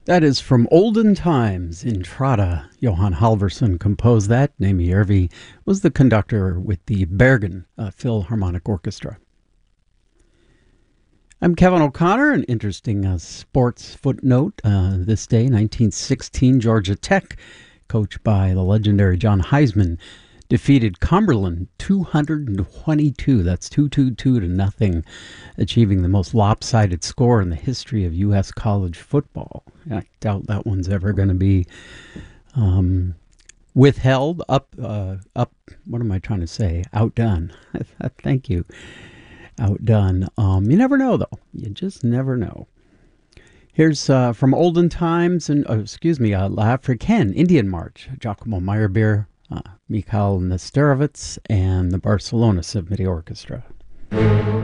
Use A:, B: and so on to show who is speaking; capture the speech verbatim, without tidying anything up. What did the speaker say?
A: That is from Olden Times, Intrada. Johann Halvorson composed that. Naomi Järvi was the conductor with the Bergen uh, Philharmonic Orchestra. I'm Kevin O'Connor. An interesting uh, sports footnote. Uh, this day, nineteen sixteen, Georgia Tech, coached by the legendary John Heisman, defeated Cumberland two hundred twenty-two. That's two hundred twenty-two to nothing, achieving the most lopsided score in the history of U S college football. I doubt that one's ever going to be um, withheld, up, uh, up. What am I trying to say? Outdone. Thank you. Outdone. Um, you never know, though. You just never know. Here's uh, from Olden Times, and oh, excuse me, uh, La Africaine, Indian March, Giacomo Meyerbeer, uh, Mikhail Nesterovitz, and the Barcelona Symphony Orchestra.